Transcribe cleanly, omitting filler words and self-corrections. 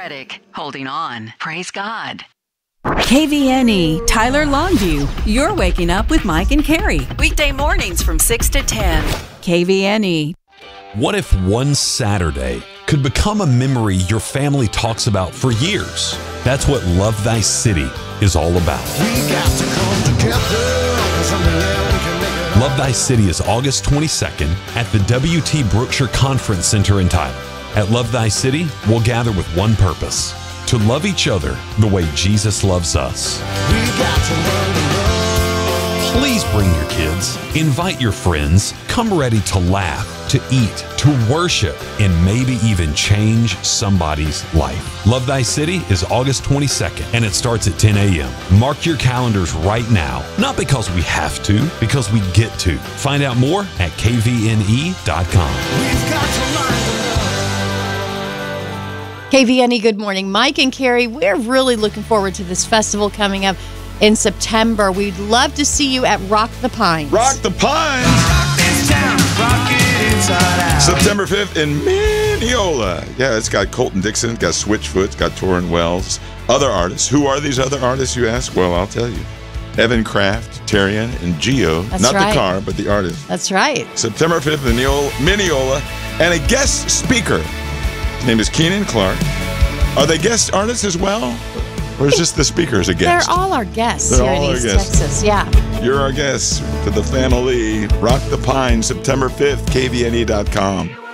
Reddick, holding on. Praise God. KVNE, Tyler Longview. You're waking up with Mike and Carrie. Weekday mornings from 6 to 10. KVNE. What if one Saturday could become a memory your family talks about for years? That's what Love Thy City is all about. We got to come together. Love Thy City is August 22nd at the W.T. Brookshire Conference Center in Tyler. At Love Thy City, we'll gather with one purpose: to love each other the way Jesus loves us. We got to learn to love. Please bring your kids, invite your friends, come ready to laugh, to eat, to worship, and maybe even change somebody's life. Love Thy City is August 22nd, and it starts at 10 a.m. Mark your calendars right now, not because we have to, because we get to. Find out more at kvne.com. We've got to learn to love. KVNE, good morning. Mike and Carrie, we're really looking forward to this festival coming up in September. We'd love to see you at Rock the Pines. Rock the Pines! Rock this town, rock it inside out. September 5th in Mineola. Yeah, it's got Colton Dixon, it's got Switchfoot, it's got Torrin Wells. Other artists. Who are these other artists, you ask? Well, I'll tell you. Evan Kraft, Terrian, and Geo. That's Not right. the car, but the artist. That's right. September 5th in Mineola. And a guest speaker. His name is Keenan Clark. Are they guest artists as well? Or is just the speakers a guest? They're all our guests They're here all in our East guests. Texas. Yeah. You're our guest for the family. Rock the Pine, September 5th, kvne.com.